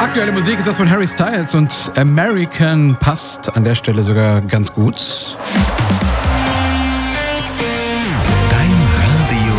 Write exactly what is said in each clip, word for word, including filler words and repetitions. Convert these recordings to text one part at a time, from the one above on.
Aktuelle Musik ist das von Harry Styles und American passt an der Stelle sogar ganz gut. Dein Radio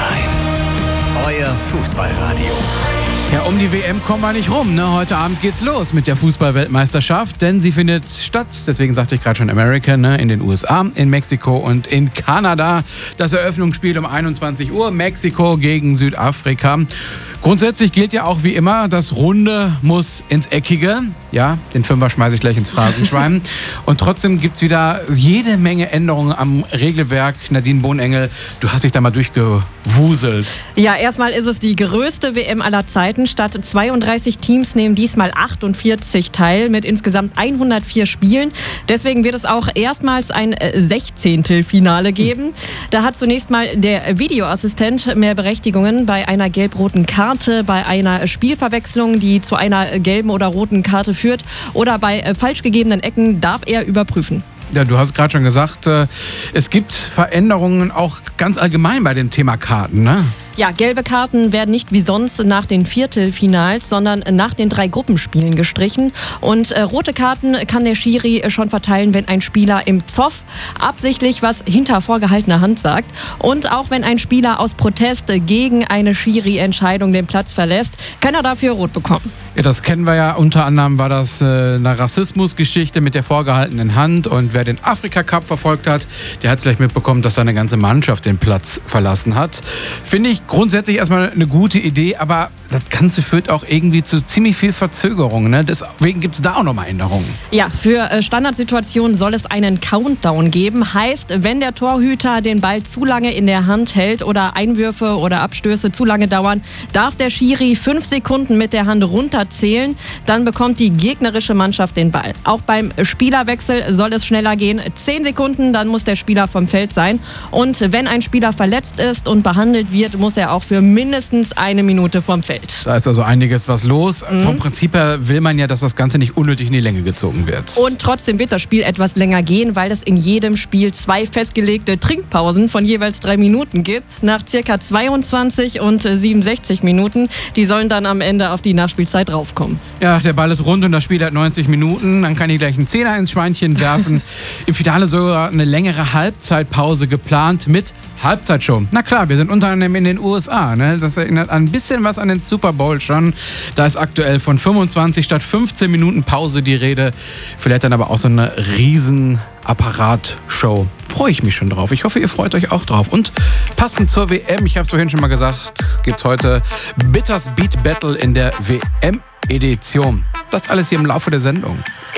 Mülheim. Euer Fußballradio. Ja, um die W M kommen wir nicht rum, ne? Heute Abend geht's los mit der Fußball-Weltmeisterschaft, denn sie findet statt, deswegen sagte ich gerade schon American, ne? In den U S A, in Mexiko und in Kanada. Das Eröffnungsspiel um einundzwanzig Uhr, Mexiko gegen Südafrika. Grundsätzlich gilt ja auch wie immer, das Runde muss ins Eckige. Ja, den Fünfer schmeiße ich gleich ins Phrasenschwein. Und trotzdem gibt's wieder jede Menge Änderungen am Regelwerk. Nadine Bohnengel, du hast dich da mal durchgewuselt. Ja, erstmal ist es die größte W M aller Zeiten. Statt zweiunddreißig Teams nehmen diesmal achtundvierzig teil mit insgesamt hundertvier Spielen. Deswegen wird es auch erstmals ein Sechzehntelfinale geben. Da hat zunächst mal der Videoassistent mehr Berechtigungen bei einer gelb-roten Karte, bei einer Spielverwechslung, die zu einer gelben oder roten Karte führt, oder bei falsch gegebenen Ecken darf er überprüfen. Ja, du hast gerade schon gesagt, es gibt Veränderungen auch ganz allgemein bei dem Thema Karten, ne? Ja, gelbe Karten werden nicht wie sonst nach den Viertelfinals, sondern nach den drei Gruppenspielen gestrichen. Und äh, rote Karten kann der Schiri schon verteilen, wenn ein Spieler im Zoff absichtlich was hinter vorgehaltener Hand sagt. Und auch wenn ein Spieler aus Protest gegen eine Schiri-Entscheidung den Platz verlässt, kann er dafür rot bekommen. Ja, das kennen wir ja. Unter anderem war das äh, eine Rassismusgeschichte mit der vorgehaltenen Hand. Und wer den Afrika-Cup verfolgt hat, der hat vielleicht mitbekommen, dass seine ganze Mannschaft den Platz verlassen hat. Finde ich grundsätzlich erstmal eine gute Idee, aber das Ganze führt auch irgendwie zu ziemlich viel Verzögerung, ne? Deswegen gibt es da auch nochmal Änderungen. Ja, für Standardsituationen soll es einen Countdown geben. Heißt, wenn der Torhüter den Ball zu lange in der Hand hält oder Einwürfe oder Abstöße zu lange dauern, darf der Schiri fünf Sekunden mit der Hand runterzählen. Dann bekommt die gegnerische Mannschaft den Ball. Auch beim Spielerwechsel soll es schneller gehen. Zehn Sekunden, dann muss der Spieler vom Feld sein. Und wenn ein Spieler verletzt ist und behandelt wird, muss er auch für mindestens eine Minute vom Feld. Da ist also einiges was los. Mhm. Vom Prinzip her will man ja, dass das Ganze nicht unnötig in die Länge gezogen wird. Und trotzdem wird das Spiel etwas länger gehen, weil es in jedem Spiel zwei festgelegte Trinkpausen von jeweils drei Minuten gibt. Nach circa zweiundzwanzig und siebenundsechzig Minuten. Die sollen dann am Ende auf die Nachspielzeit draufkommen. Ja, der Ball ist rund und das Spiel hat neunzig Minuten. Dann kann ich gleich einen Zehner ins Schweinchen werfen. Im Finale sogar eine längere Halbzeitpause geplant mit Halbzeitshow. Na klar, wir sind unter anderem in den U S A. Ne? Das erinnert ein bisschen was an den Super Bowl schon. Da ist aktuell von fünfundzwanzig statt fünfzehn Minuten Pause die Rede. Vielleicht dann aber auch so eine riesen Apparatshow. Freue ich mich schon drauf. Ich hoffe, ihr freut euch auch drauf. Und passend zur W M, ich habe es vorhin schon mal gesagt, gibt es heute Bitters Beat Battle in der W M-Edition. Das alles hier im Laufe der Sendung.